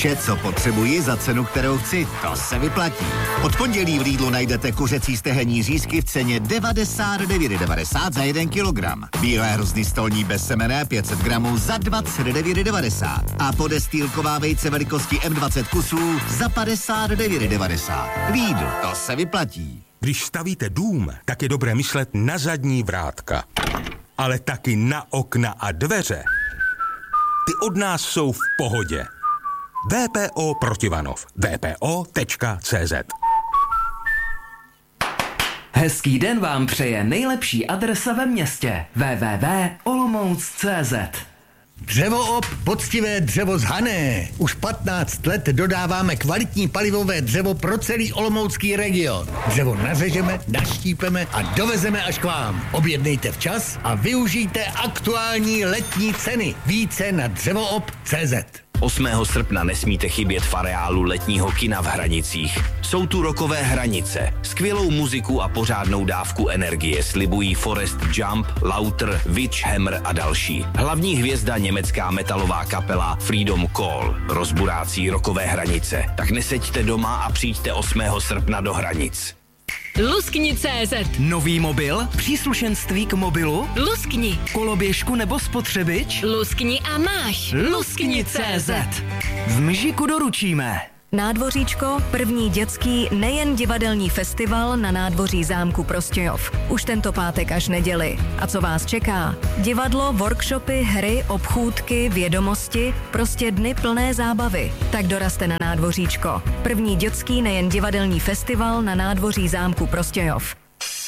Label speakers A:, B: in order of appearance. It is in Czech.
A: Vše, co potřebuji za cenu, kterou chci, to se vyplatí. Od pondělí v Lidlu najdete kuřecí stehenní řízky v ceně 99,90 za 1 kilogram. Bílé hrozny stolní bezsemenné 500 gramů za 29,90 a podestýlková vejce velikosti M20 kusů za 59,90. Lidl, to se vyplatí.
B: Když stavíte dům, tak je dobré myslet na zadní vrátka, ale taky na okna a dveře. Ty od nás jsou v pohodě. VPO Protivanov. vpo.cz.
C: Hezký den vám přeje nejlepší adresa ve městě. www.olomouc.cz.
D: Dřevoop, poctivé dřevo z Hané. Už 15 let dodáváme kvalitní palivové dřevo pro celý olomoucký region. Dřevo nařežeme, naštípeme a dovezeme až k vám. Objednejte včas a využijte aktuální letní ceny. Více na dřevoop.cz.
E: 8. srpna nesmíte chybět v areálu letního kina v Hranicích. Jsou tu rokové Hranice. Skvělou muziku a pořádnou dávku energie slibují Forest Jump, Lauter, Witch Hammer a další. Hlavní hvězda německá metalová kapela Freedom Call rozburácí rokové Hranice. Tak neseďte doma a přijďte 8. srpna do Hranic.
F: Luskni.cz.
C: Nový mobil? Příslušenství k mobilu?
F: Luskni.
C: Koloběžku nebo spotřebič?
F: Luskni a máš.
C: Luskni.cz. V Mžiku doručíme.
G: Nádvoříčko, první dětský nejen divadelní festival na nádvoří zámku Prostějov. Už tento pátek až neděli. A co vás čeká? Divadlo, workshopy, hry, obchůdky, vědomosti, prostě dny plné zábavy. Tak dorazte na Nádvoříčko. První dětský nejen divadelní festival na nádvoří zámku Prostějov.